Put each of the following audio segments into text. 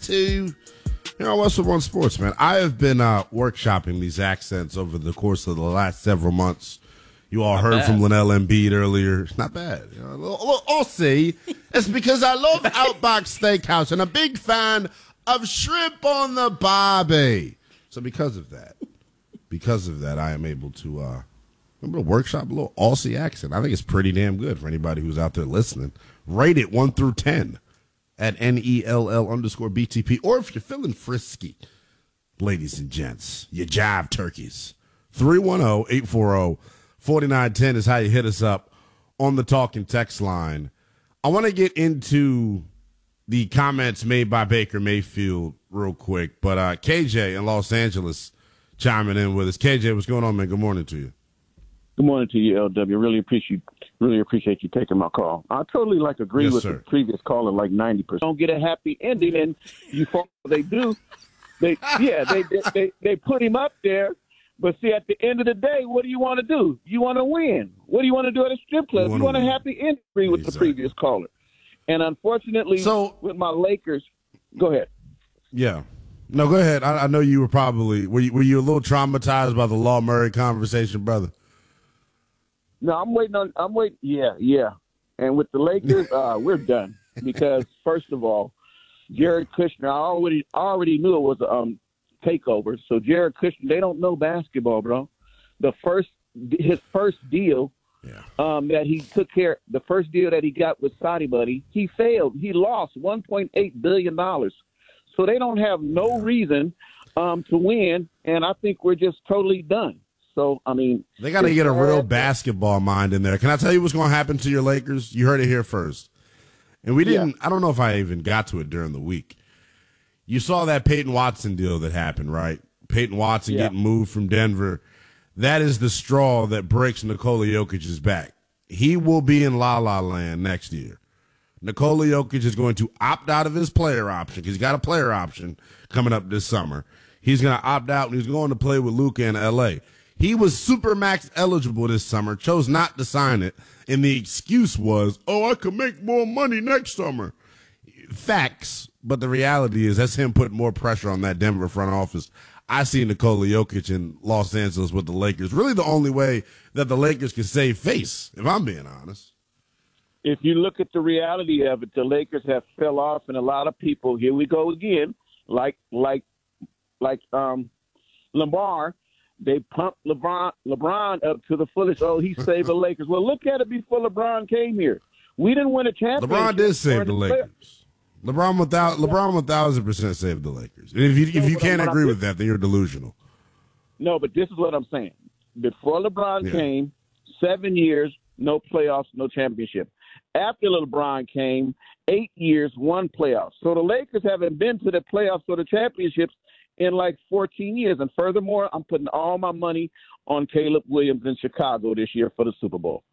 to Westwood One Sports, man. I have been workshopping these accents over the course of the last several months. You all heard from Linnell Embiid earlier. It's not bad. A little Aussie. It's because I love Outback Steakhouse and a big fan of shrimp on the barbie. So because of that, I am able to workshop a little Aussie accent. I think it's pretty damn good for anybody who's out there listening. Rate it 1 through 10 at NELL_BTP. Or if you're feeling frisky, ladies and gents, you jive turkeys. 310-840-4910 is how you hit us up on the talking text line. I want to get into the comments made by Baker Mayfield real quick, but KJ in Los Angeles chiming in with us. KJ, what's going on, man? Good morning to you. Good morning to you, LW. Really appreciate you taking my call. I totally agree with the previous caller, 90%. Don't get a happy ending, and you thought they do. They put him up there, but see, at the end of the day, what do you want to do? You want to win. What do you want to do at a strip club? You want a happy ending with the previous caller. And unfortunately, with my Lakers, go ahead. Yeah. No, go ahead. I know you were probably were you a little traumatized by the Law Murray conversation, brother? No, I'm waiting. Yeah. And with the Lakers, we're done because first of all, Jared Kushner, I already knew it was a takeover. So Jared Kushner, they don't know basketball, bro. His first deal. Yeah. That he took care. The first deal that he got with Saudi Money, he failed. He lost $1.8 billion. So they don't have no reason to win, and I think we're just totally done. So, I mean, they got to get a real basketball mind in there. Can I tell you what's going to happen to your Lakers? You heard it here first. And we didn't, I don't know if I even got to it during the week. You saw that Peyton Watson deal that happened, right? Peyton Watson getting moved from Denver. That is the straw that breaks Nikola Jokic's back. He will be in La La Land next year. Nikola Jokic is going to opt out of his player option because he's got a player option coming up this summer. He's going to opt out, and he's going to play with Luka in L.A. He was Supermax eligible this summer, chose not to sign it, and the excuse was, I could make more money next summer. Facts, but the reality is that's him putting more pressure on that Denver front office. I see Nikola Jokic in Los Angeles with the Lakers. Really the only way that the Lakers can save face, if I'm being honest. If you look at the reality of it, the Lakers have fell off, and a lot of people, here we go again, like Lamar, they pumped LeBron up to the fullest. Oh, he saved the Lakers. Well, look at it before LeBron came here. We didn't win a championship. LeBron did save the Lakers. LeBron 1,000% saved the Lakers. And if you can't agree with that, then you're delusional. No, but this is what I'm saying. Before LeBron came, 7 years, no playoffs, no championship. After LeBron came, 8 years, 1 playoff. So the Lakers haven't been to the playoffs or the championships in 14 years. And furthermore, I'm putting all my money on Caleb Williams in Chicago this year for the Super Bowl.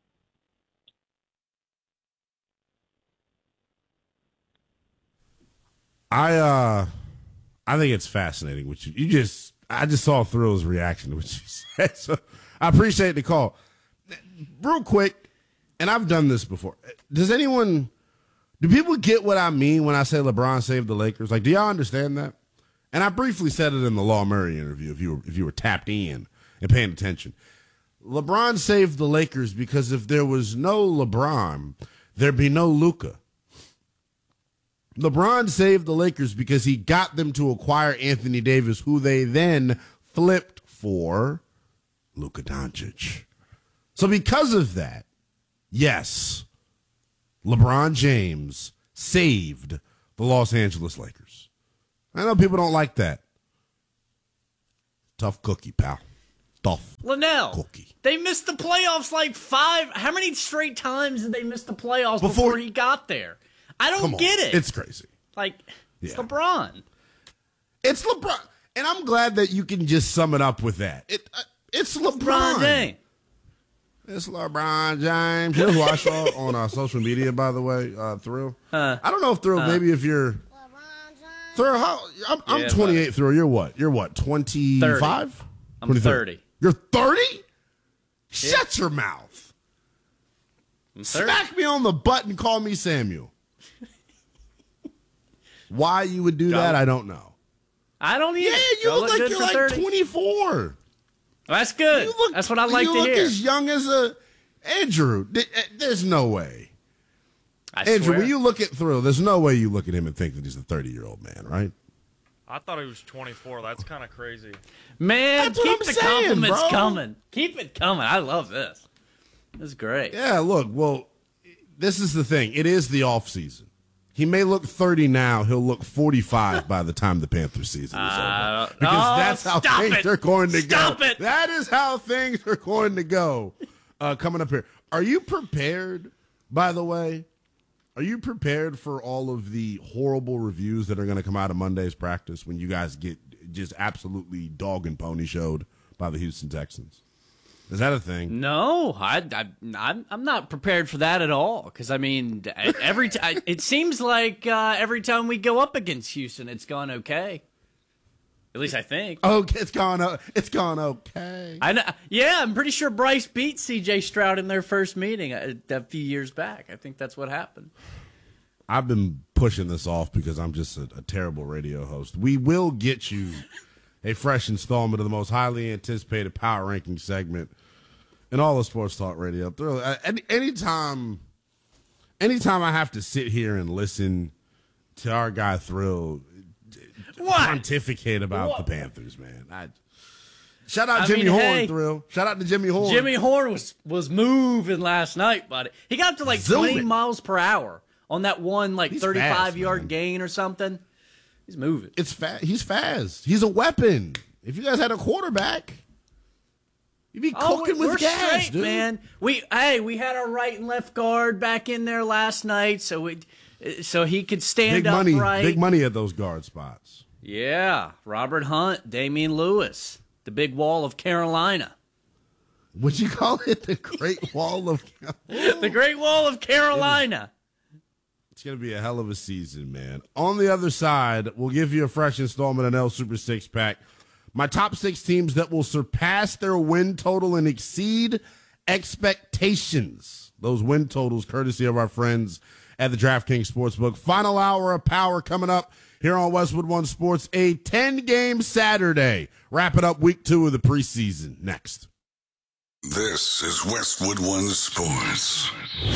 I think it's fascinating what I just saw Thrill's reaction to what you said. So I appreciate the call. Real quick, and I've done this before. Do people get what I mean when I say LeBron saved the Lakers? Do y'all understand that? And I briefly said it in the Law Murray interview if you were tapped in and paying attention. LeBron saved the Lakers because if there was no LeBron, there'd be no Luka. LeBron saved the Lakers because he got them to acquire Anthony Davis, who they then flipped for Luka Doncic. So because of that, yes, LeBron James saved the Los Angeles Lakers. I know people don't like that. Tough cookie, pal. Tough cookie. They missed the playoffs 5. How many straight times did they miss the playoffs before he got there? I don't get it. It's crazy. It's LeBron. It's LeBron. And I'm glad that you can just sum it up with that. It's LeBron James. It's LeBron James. You know who I saw on social media, by the way, Thrill? I don't know if Thrill, maybe if you're... Thrill, I'm 28, Thrill. You're what? 25? I'm 30. You're 30? Shut your mouth. Smack me on the butt and call me Samuel. Why you would do that, I don't know. I don't either. Yeah, you look like you're like 30. 24. That's good. That's what I like to hear. You look as young as Andrew. There's no way. Andrew, when you look at Thrill, there's no way you look at him and think that he's a 30-year-old man, right? I thought he was 24. That's kind of crazy. Man, keep the compliments bro. coming. Keep it coming. I love this. This is great. Yeah, look, well, this is the thing. It is the off season. He may look 30 now. He'll look 45 by the time the Panthers season is over. Because that's how things are going to go. Stop it. That is how things are going to go coming up here. Are you prepared, by the way? Are you prepared for all of the horrible reviews that are going to come out of Monday's practice when you guys get just absolutely dog and pony showed by the Houston Texans? Is that a thing? No, I'm not prepared for that at all. Because I mean, it seems like every time we go up against Houston, it's gone okay. At least I think. Okay, it's gone okay. I know. Yeah, I'm pretty sure Bryce beat C.J. Stroud in their first meeting a few years back. I think that's what happened. I've been pushing this off because I'm just a terrible radio host. We will get you a fresh installment of the most highly anticipated power ranking segment in all of Sports Talk Radio. Anytime I have to sit here and listen to our guy Thrill pontificate about the Panthers, man. Shout out Jimmy Horn, Thrill. Shout out to Jimmy Horn. Jimmy Horn was moving last night, buddy. He got up to like 20 miles per hour on that one 35-yard gain or something. He's moving. He's fast. He's a weapon. If you guys had a quarterback, you'd be cooking with gas, straight, dude. Man. We had our right and left guard back in there last night, so he could stand upright. Big money at those guard spots. Yeah, Robert Hunt, Damian Lewis, the big wall of Carolina. Would you call it the Great Wall of The Great Wall of Carolina. It's going to be a hell of a season, man. On the other side, we'll give you a fresh installment of L Super Six Pack. My top 6 teams that will surpass their win total and exceed expectations. Those win totals courtesy of our friends at the DraftKings Sportsbook. Final hour of power coming up here on Westwood One Sports. A 10-game Saturday. Wrapping up week 2 of the preseason. Next. This is Westwood One Sports.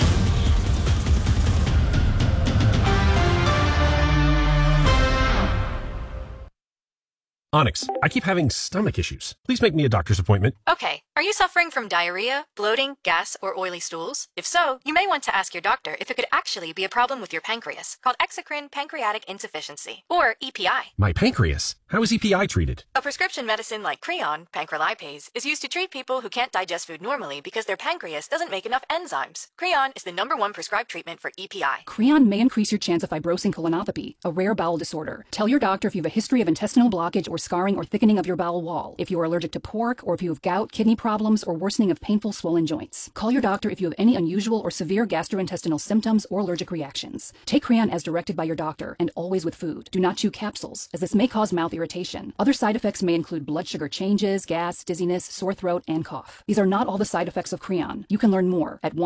Onyx, I keep having stomach issues. Please make me a doctor's appointment. Okay, are you suffering from diarrhea, bloating, gas, or oily stools? If so, you may want to ask your doctor if it could actually be a problem with your pancreas, called exocrine pancreatic insufficiency, or EPI. My pancreas? How is EPI treated? A prescription medicine like Creon, pancrelipase, is used to treat people who can't digest food normally because their pancreas doesn't make enough enzymes. Creon is the #1 prescribed treatment for EPI. Creon may increase your chance of fibrosing colonopathy, a rare bowel disorder. Tell your doctor if you have a history of intestinal blockage or scarring or thickening of your bowel wall, if you are allergic to pork, or if you have gout, kidney problems, or worsening of painful swollen joints. Call your doctor if you have any unusual or severe gastrointestinal symptoms or allergic reactions. Take Creon as directed by your doctor, and always with food. Do not chew capsules, as this may cause mouth irritation. Other side effects may include blood sugar changes, gas, dizziness, sore throat, and cough. These are not all the side effects of Creon. You can learn more at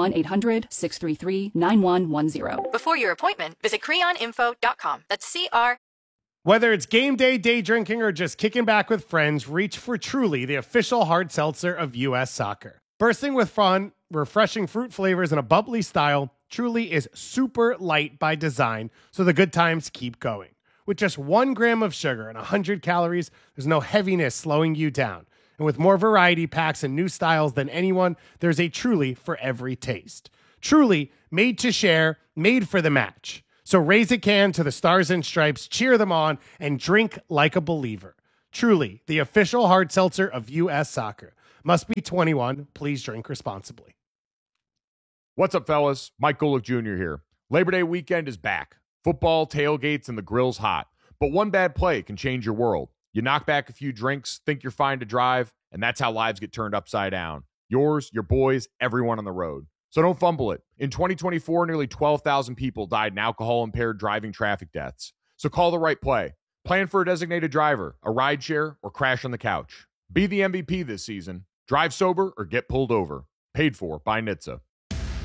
1-800-633-9110. Before your appointment, visit creoninfo.com. That's CR. Whether it's game day drinking, or just kicking back with friends, reach for Truly, the official hard seltzer of U.S. Soccer. Bursting with fun, refreshing fruit flavors, and a bubbly style, Truly is super light by design, so the good times keep going. With just 1 gram of sugar and 100 calories, there's no heaviness slowing you down. And with more variety packs and new styles than anyone, there's a Truly for every taste. Truly, made to share, made for the match. So raise a can to the Stars and Stripes, cheer them on, and drink like a believer. Truly, the official hard seltzer of U.S. Soccer. Must be 21. Please drink responsibly. What's up, fellas? Mike Golick Jr. here. Labor Day weekend is back. Football, tailgates, and the grill's hot. But one bad play can change your world. You knock back a few drinks, think you're fine to drive, and that's how lives get turned upside down. Yours, your boys, everyone on the road. So don't fumble it. In 2024, nearly 12,000 people died in alcohol-impaired driving traffic deaths. So call the right play. Plan for a designated driver, a rideshare, or crash on the couch. Be the MVP this season. Drive sober or get pulled over. Paid for by NHTSA.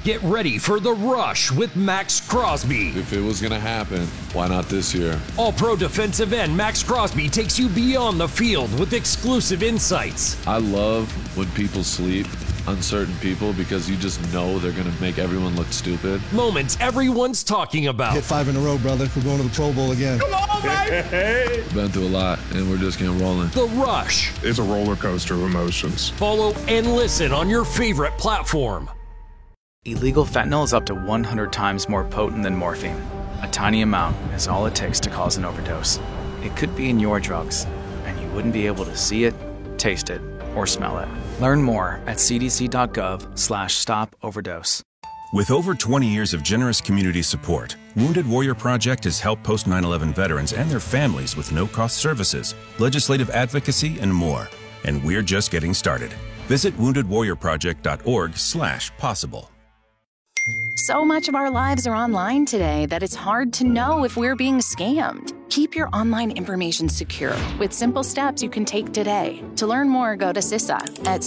Get ready for The Rush with Max Crosby. If it was going to happen, why not this year? All-Pro defensive end Max Crosby takes you beyond the field with exclusive insights. I love when people sleep on certain people because you just know they're going to make everyone look stupid. Moments everyone's talking about. Hit 5 in a row, brother. We're going to the Pro Bowl again. Come on, baby! Been through a lot, and we're just getting rolling. The Rush. It's a roller coaster of emotions. Follow and listen on your favorite platform. Illegal fentanyl is up to 100 times more potent than morphine. A tiny amount is all it takes to cause an overdose. It could be in your drugs, and you wouldn't be able to see it, taste it, or smell it. Learn more at cdc.gov/stop-overdose. With over 20 years of generous community support, Wounded Warrior Project has helped post 9/11 veterans and their families with no-cost services, legislative advocacy, and more. And we're just getting started. Visit woundedwarriorproject.org/possible. So much of our lives are online today that it's hard to know if we're being scammed. Keep your online information secure with simple steps you can take today. To learn more, go to CISA at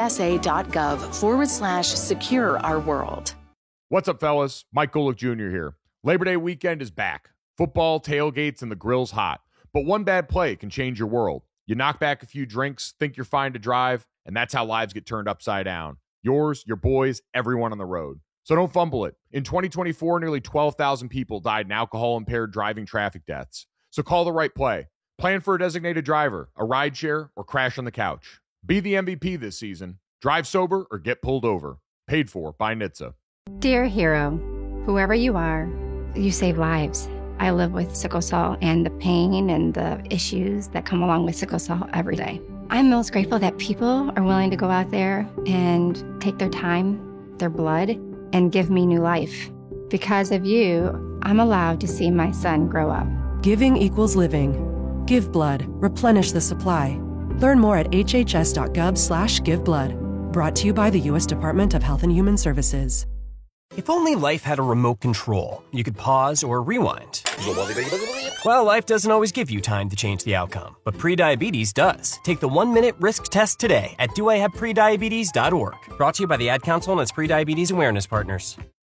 cisa.gov/secure our world. What's up, fellas? Mike Golick Jr. here. Labor Day weekend is back. Football, tailgates, and the grill's hot. But one bad play can change your world. You knock back a few drinks, think you're fine to drive, and that's how lives get turned upside down. Yours, your boys, everyone on the road. So don't fumble it. In 2024, nearly 12,000 people died in alcohol-impaired driving traffic deaths. So call the right play. Plan for a designated driver, a rideshare, or crash on the couch. Be the MVP this season. Drive sober or get pulled over. Paid for by NHTSA. Dear hero, whoever you are, you save lives. I live with sickle cell and the pain and the issues that come along with sickle cell every day. I'm most grateful that people are willing to go out there and take their time, their blood, and give me new life. Because of you, I'm allowed to see my son grow up. Giving equals living. Give blood. Replenish the supply. Learn more at hhs.gov/giveblood. Brought to you by the U.S. Department of Health and Human Services. If only life had a remote control, you could pause or rewind. Well, life doesn't always give you time to change the outcome, but prediabetes does. Take the 1-minute risk test today at doihaveprediabetes.org. Brought to you by the Ad Council and its prediabetes awareness partners.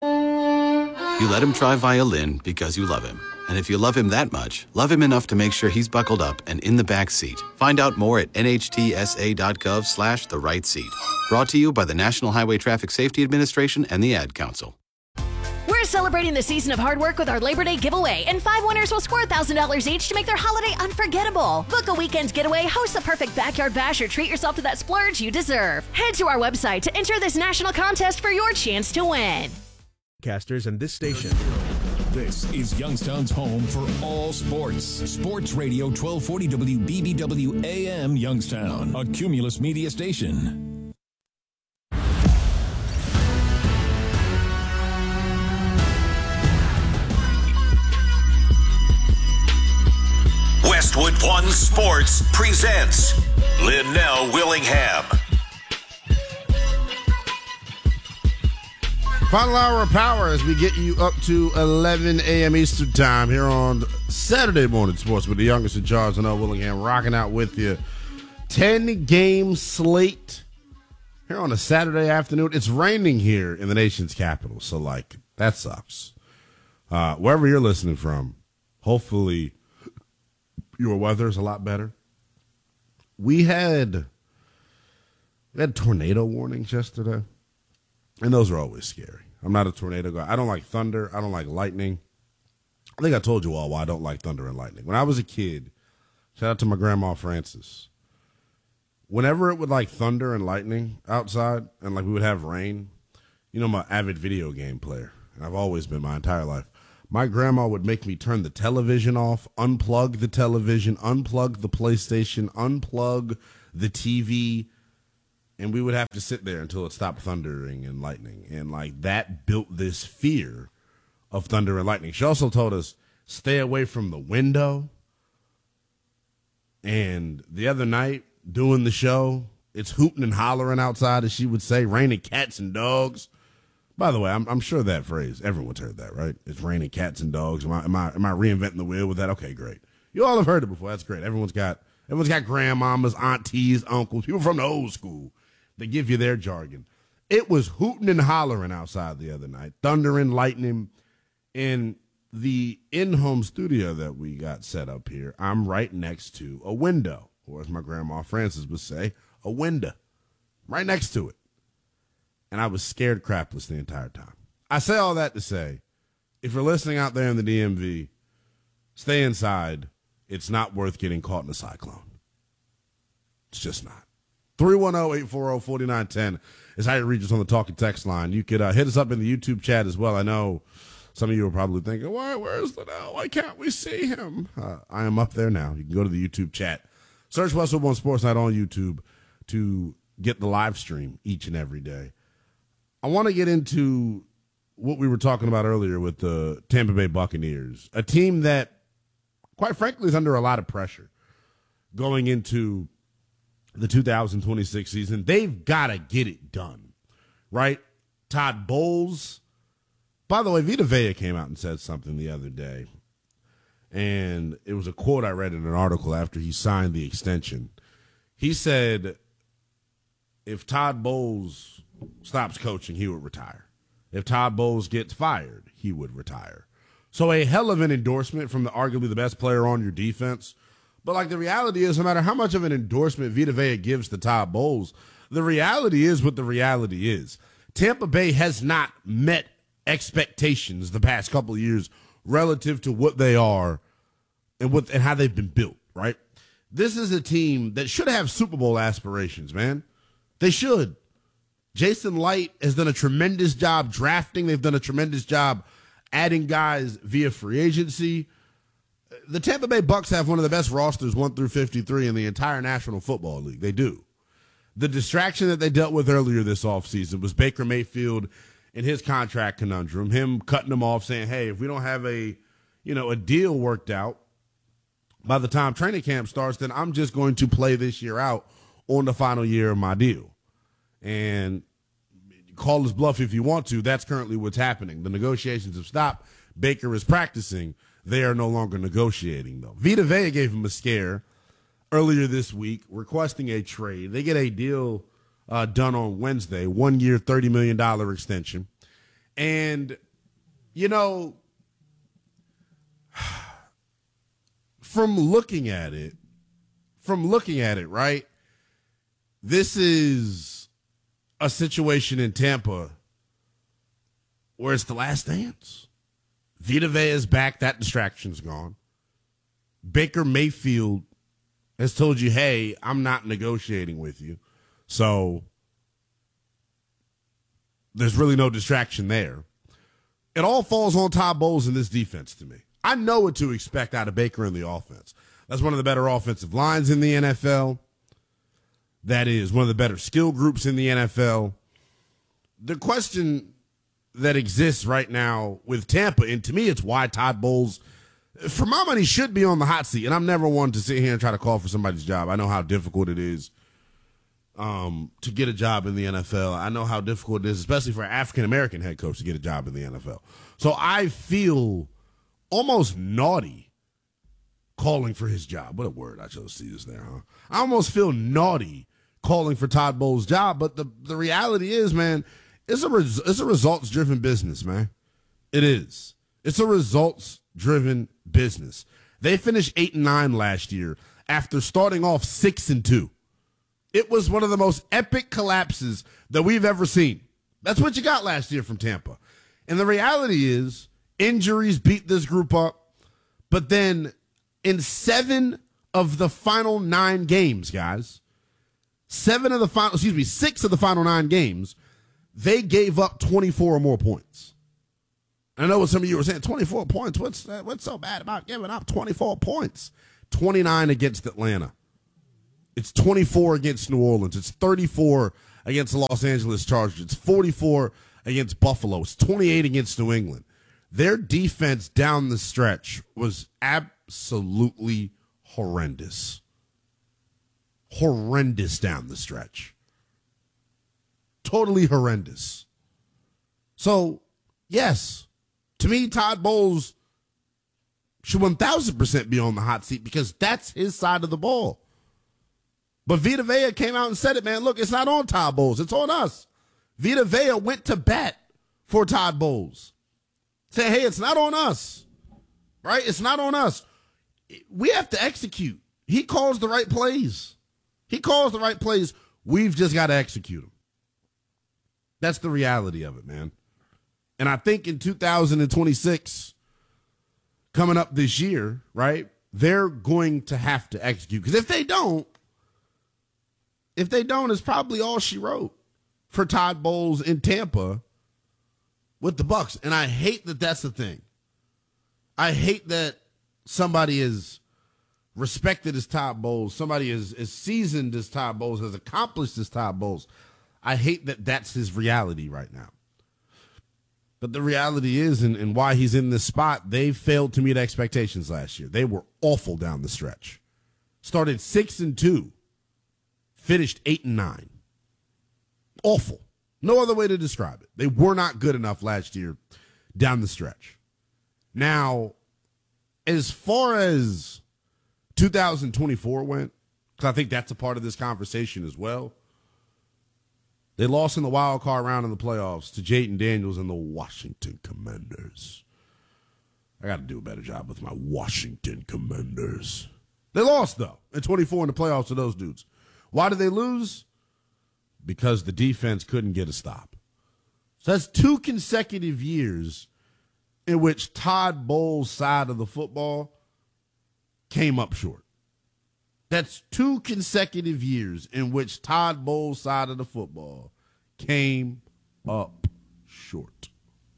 You let him try violin because you love him. And if you love him that much, love him enough to make sure he's buckled up and in the back seat. Find out more at nhtsa.gov/the right seat. Brought to you by the National Highway Traffic Safety Administration and the Ad Council. We're celebrating the season of hard work with our Labor Day giveaway, and 5 winners will score $1,000 each to make their holiday unforgettable. Book a weekend getaway, host the perfect backyard bash, or treat yourself to that splurge you deserve. Head to our website to enter this national contest for your chance to win. Casters and this station. This is Youngstown's home for all sports. Sports Radio 1240 WBBW AM Youngstown, a Cumulus media station. Westwood One Sports presents Linnell Willingham. Final hour of power as we get you up to 11 a.m. Eastern time here on Saturday Morning Sports with the youngest in charge, Linnell Willingham, rocking out with you. 10-game slate here on a Saturday afternoon. It's raining here in the nation's capital, so, that sucks. Wherever you're listening from, hopefully your weather's a lot better. We had tornado warnings yesterday. And those are always scary. I'm not a tornado guy. I don't like thunder. I don't like lightning. I think I told you all why I don't like thunder and lightning. When I was a kid, shout out to my grandma Frances, whenever it would thunder and lightning outside and we would have rain, I'm an avid video game player. And I've always been my entire life. My grandma would make me turn the television off, unplug the television, unplug the PlayStation, unplug the TV, and we would have to sit there until it stopped thundering and lightning. And, that built this fear of thunder and lightning. She also told us, stay away from the window. And the other night, doing the show, it's hooting and hollering outside, as she would say, raining cats and dogs. By the way, I'm sure that phrase, everyone's heard that, right? It's raining cats and dogs. Am I reinventing the wheel with that? Okay, great. You all have heard it before. That's great. Everyone's got grandmamas, aunties, uncles, people from the old school. They give you their jargon. It was hooting and hollering outside the other night, thunder and lightning. In the in-home studio that we got set up here, I'm right next to a window, or as my grandma Frances would say, a window, right next to it. And I was scared crapless the entire time. I say all that to say, if you're listening out there in the DMV, stay inside. It's not worth getting caught in a cyclone. It's just not. 310-840-4910 is how you reach us on the talking text line. You could hit us up in the YouTube chat as well. I know some of you are probably thinking, where's Linnell? Why can't we see him? I am up there now. You can go to the YouTube chat. Search Westwood One Sports Night on YouTube to get the live stream each and every day. I want to get into what we were talking about earlier with the Tampa Bay Buccaneers, a team that, quite frankly, is under a lot of pressure going into the 2026 season. They've got to get it done, right? Todd Bowles. By the way, Vita Vea came out and said something the other day, and it was a quote I read in an article after he signed the extension. He said, if Todd Bowles stops coaching, he would retire. If Todd Bowles gets fired, he would retire. So a hell of an endorsement from arguably the best player on your defense. But like the reality is, no matter how much of an endorsement Vita Vea gives to Todd Bowles, the reality is what the reality is. Tampa Bay has not met expectations the past couple of years relative to what they are and how they've been built, right? This is a team that should have Super Bowl aspirations, man. They should. Jason Light has done a tremendous job drafting. They've done a tremendous job adding guys via free agency. The Tampa Bay Bucs have one of the best rosters 1 through 53 in the entire National Football League. They do. The distraction that they dealt with earlier this offseason was Baker Mayfield and his contract conundrum, him cutting them off, saying, hey, if we don't have a deal worked out by the time training camp starts, then I'm just going to play this year out on the final year of my deal. And call his bluff if you want to. That's currently what's happening. The negotiations have stopped. Baker is practicing. They are no longer negotiating, though. Vita Vea gave him a scare earlier this week, requesting a trade. They get a deal done on Wednesday, 1 year, $30 million extension. And, from looking at it, right, this is a situation in Tampa where it's the last dance. Vita Vea is back. That distraction's gone. Baker Mayfield has told you, hey, I'm not negotiating with you. So there's really no distraction there. It all falls on Todd Bowles in this defense to me. I know what to expect out of Baker in the offense. That's one of the better offensive lines in the NFL. That is one of the better skill groups in the NFL. The question that exists right now with Tampa, and to me it's why Todd Bowles, for my money, should be on the hot seat. And I'm never one to sit here and try to call for somebody's job. I know how difficult it is to get a job in the NFL. I know how difficult it is, especially for an African-American head coach, to get a job in the NFL. So I feel almost naughty calling for his job. What a word I chose to use there, huh? I almost feel naughty calling for Todd Bowles' job, but the reality is, man, it's a results-driven business, man. It is. It's a results-driven business. They finished 8-9 last year after starting off 6-2. It was one of the most epic collapses that we've ever seen. That's what you got last year from Tampa. And the reality is, injuries beat this group up, but then in 7 of the final 9 games, guys, 6 of the final 9 games, they gave up 24 or more points. I know what some of you were saying, 24 points, what's so bad about giving up 24 points? 29 against Atlanta. It's 24 against New Orleans. It's 34 against the Los Angeles Chargers. It's 44 against Buffalo. It's 28 against New England. Their defense down the stretch was absolutely horrendous. Horrendous down the stretch. Totally horrendous. So, yes, to me, Todd Bowles should 1,000% be on the hot seat because that's his side of the ball. But Vita Vea came out and said it, man. Look, it's not on Todd Bowles. It's on us. Vita Vea went to bat for Todd Bowles. Say, hey, it's not on us, right? It's not on us. We have to execute. He calls the right plays. We've just got to execute them. That's the reality of it, man. And I think in 2026, coming up this year, right, they're going to have to execute. Because if they don't, it's probably all she wrote for Todd Bowles in Tampa with the Bucs. And I hate that that's the thing. I hate that somebody is respected as Todd Bowles, somebody is as seasoned as Todd Bowles, as accomplished as Todd Bowles. I hate that that's his reality right now. But the reality is, and why he's in this spot, they failed to meet expectations last year. They were awful down the stretch. Started 6-2, finished 8-9. Awful. No other way to describe it. They were not good enough last year down the stretch. Now, as far as 2024 went, because I think that's a part of this conversation as well, they lost in the wild card round in the playoffs to Jayden Daniels and the Washington Commanders. I got to do a better job with my Washington Commanders. They lost, though, in 24 in the playoffs to those dudes. Why did they lose? Because the defense couldn't get a stop. So that's 2 consecutive years in which Todd Bowles' side of the football came up short. That's 2 consecutive years in which Todd Bowles' side of the football came up short.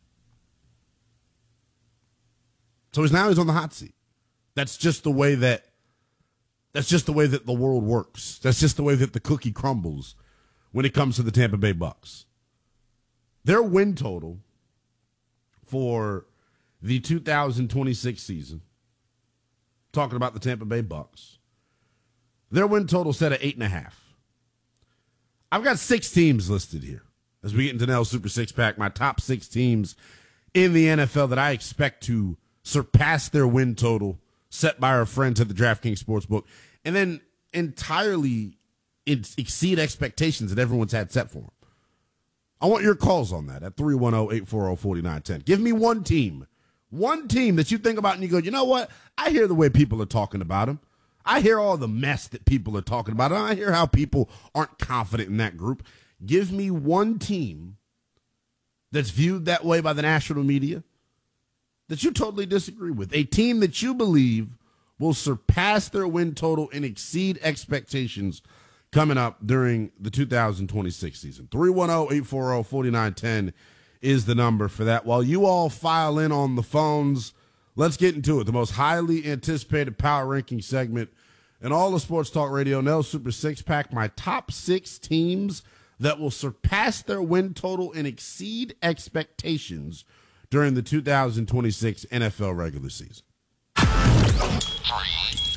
So he's on the hot seat. That's just the way that the world works. That's just the way that the cookie crumbles when it comes to the Tampa Bay Bucs. Their win total for the 2026 season, talking about the Tampa Bay Bucs, their win total set at 8.5. I've got 6 teams listed here as we get into Nell's Super Six Pack, my top 6 teams in the NFL that I expect to surpass their win total set by our friends at the DraftKings Sportsbook, and then entirely exceed expectations that everyone's had set for them. I want your calls on that at 310-840-4910. Give me one team that you think about and you go, you know what? I hear the way people are talking about him. I hear all the mess that people are talking about. I hear how people aren't confident in that group. Give me one team that's viewed that way by the national media that you totally disagree with. A team that you believe will surpass their win total and exceed expectations coming up during the 2026 season. 310-840-4910 is the number for that. While you all file in on the phones, let's get into it. The most highly anticipated power ranking segment in all of Sports Talk Radio, Nell's Super Six Pack, my top 6 teams that will surpass their win total and exceed expectations during the 2026 NFL regular season. 3,